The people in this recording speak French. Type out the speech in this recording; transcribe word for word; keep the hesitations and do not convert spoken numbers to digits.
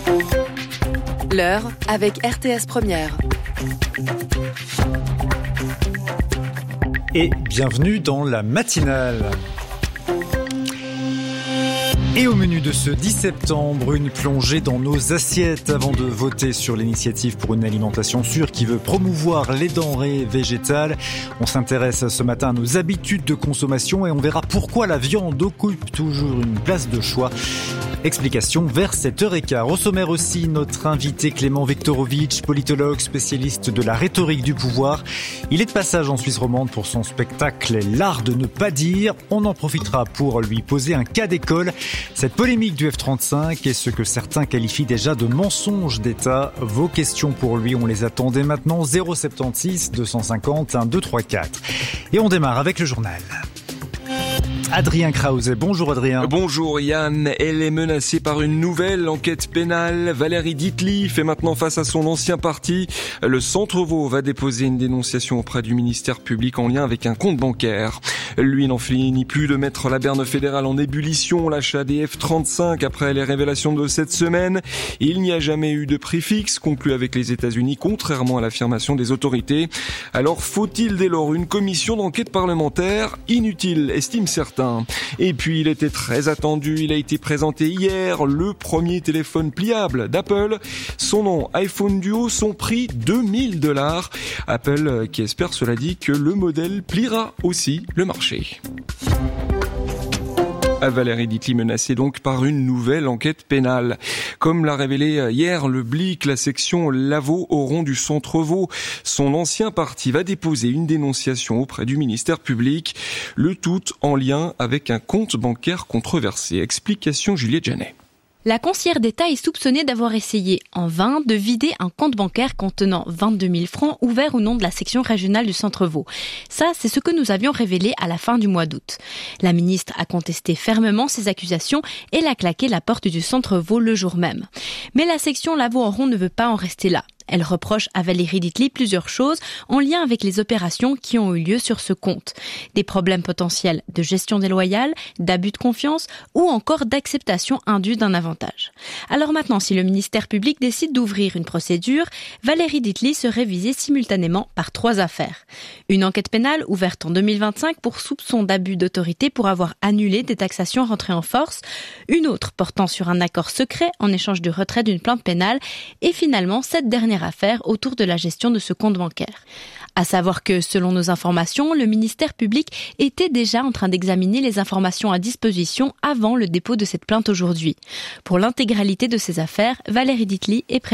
L'heure avec R T S Première. Et bienvenue dans la matinale. Et au menu de ce dix septembre, une plongée dans nos assiettes avant de voter sur l'initiative pour une alimentation sûre qui veut promouvoir les denrées végétales. On s'intéresse ce matin à nos habitudes de consommation et on verra pourquoi la viande occupe toujours une place de choix. Explication vers sept heures quinze. Au sommaire aussi, notre invité Clément Viktorovitch, politologue spécialiste de la rhétorique du pouvoir. Il est de passage en Suisse romande pour son spectacle « L'art de ne pas dire ». On en profitera pour lui poser un cas d'école. Cette polémique du F trente-cinq est ce que certains qualifient déjà de mensonge d'État. Vos questions pour lui, on les attend dès maintenant. zéro sept six deux cent cinquante un deux trois quatre. Et on démarre avec le journal. Adrien Krause. Bonjour Adrien. Bonjour Yann. Elle est menacée par une nouvelle enquête pénale. Valérie Ditli fait maintenant face à son ancien parti. Le Centre-Vaud va déposer une dénonciation auprès du ministère public en lien avec un compte bancaire. Lui n'en finit plus de mettre la berne fédérale en ébullition. L'achat des F trente-cinq après les révélations de cette semaine. Il n'y a jamais eu de prix fixe conclu avec les États-Unis, contrairement à l'affirmation des autorités. Alors faut-il dès lors une commission d'enquête parlementaire? Inutile, estime certains. Et puis il était très attendu, il a été présenté hier, le premier téléphone pliable d'Apple. Son nom, iPhone Duo, son prix deux mille dollars. Apple qui espère, cela dit, que le modèle pliera aussi le marché. Valérie Ditli menacée donc par une nouvelle enquête pénale. Comme l'a révélé hier le Blick, la section Lavaux au rond du Centre-Vaud. Son ancien parti va déposer une dénonciation auprès du ministère public. Le tout en lien avec un compte bancaire controversé. Explication Juliette Janet. La conseillère d'État est soupçonnée d'avoir essayé, en vain, de vider un compte bancaire contenant vingt-deux mille francs ouvert au nom de la section régionale du Centre-Vaud. Ça, c'est ce que nous avions révélé à la fin du mois d'août. La ministre a contesté fermement ces accusations et l'a claqué la porte du Centre-Vaud le jour même. Mais la section Lavaux-en-Rond ne veut pas en rester là. Elle reproche à Valérie Ditli plusieurs choses en lien avec les opérations qui ont eu lieu sur ce compte. Des problèmes potentiels de gestion déloyale, d'abus de confiance ou encore d'acceptation indue d'un avantage. Alors maintenant, si le ministère public décide d'ouvrir une procédure, Valérie Ditli serait visée simultanément par trois affaires. Une enquête pénale ouverte en deux mille vingt-cinq pour soupçon d'abus d'autorité pour avoir annulé des taxations rentrées en force, une autre portant sur un accord secret en échange du retrait d'une plainte pénale et finalement cette dernière affaire autour de la gestion de ce compte bancaire. À savoir que, selon nos informations, le ministère public était déjà en train d'examiner les informations à disposition avant le dépôt de cette plainte aujourd'hui. Pour l'intégralité de ces affaires, Valérie Ditli est présente.